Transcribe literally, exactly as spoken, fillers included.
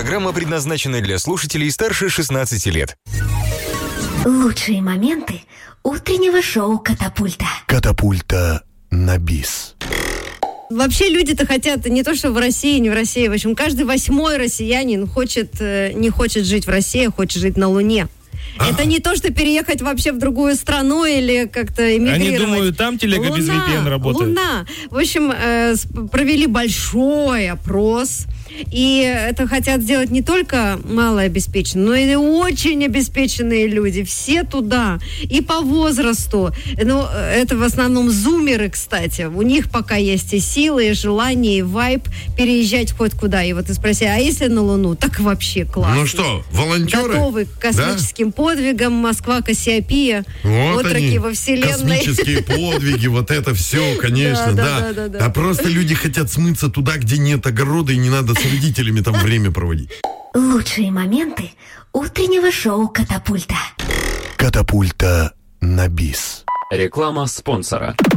Программа предназначена для слушателей старше шестнадцати лет. Лучшие моменты утреннего шоу «Катапульта». Катапульта на бис. Вообще люди-то хотят не то, что в России, не в России. В общем, каждый восьмой россиянин хочет, не хочет жить в России, а хочет жить на Луне. А. Это не то, что переехать вообще в другую страну или как-то эмигрировать. Они думают, там телега Луна, без ви пи эн работает. Луна. В общем, э, провели большой опрос. И это хотят сделать не только малообеспеченные, но и очень обеспеченные люди. Все туда. И по возрасту. Ну, это в основном зумеры, кстати. У них пока есть и силы, и желание, и вайб переезжать хоть куда. И вот ты спроси, а если на Луну? Так вообще классно. Ну что, волонтеры? Готовы к космическим да? подвигам. Москва, Кассиопея. Вот отроки они, во Вселенной. космические подвиги, вот это все, конечно, да. А просто люди хотят смыться туда, где нет огорода и не надо с родителями там время проводить. Лучшие моменты утреннего шоу «Катапульта». Катапульта на бис. Реклама спонсора.